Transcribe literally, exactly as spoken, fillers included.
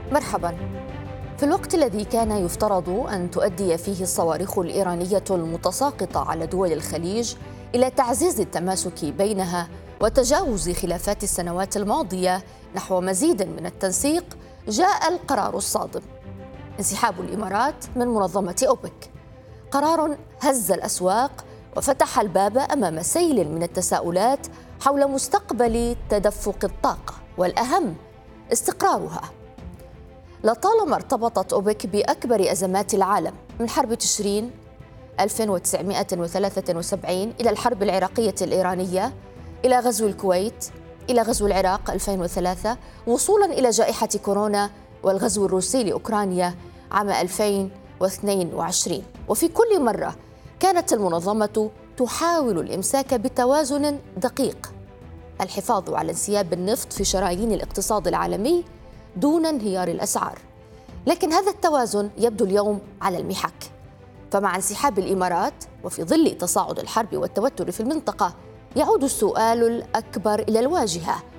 مرحبا. في الوقت الذي كان يفترض أن تؤدي فيه الصواريخ الإيرانية المتساقطة على دول الخليج إلى تعزيز التماسك بينها وتجاوز خلافات السنوات الماضية نحو مزيد من التنسيق، جاء القرار الصادم: انسحاب الإمارات من منظمة أوبك. قرار هز الأسواق وفتح الباب أمام سيل من التساؤلات حول مستقبل تدفق الطاقة، والأهم استقرارها. لطالما ارتبطت أوبك بأكبر أزمات العالم، من حرب تشرين ألف وتسعمائة وثلاثة وسبعين إلى الحرب العراقية الإيرانية، إلى غزو الكويت، إلى غزو العراق ألفين وثلاثة، وصولا إلى جائحة كورونا والغزو الروسي لأوكرانيا عام ألفين واثنين وعشرين. وفي كل مرة كانت المنظمة تحاول الإمساك بتوازن دقيق، الحفاظ على انسياب النفط في شرايين الاقتصاد العالمي دون انهيار الأسعار. لكن هذا التوازن يبدو اليوم على المحك، فمع انسحاب الإمارات وفي ظل تصاعد الحرب والتوتر في المنطقة، يعود السؤال الأكبر إلى الواجهة: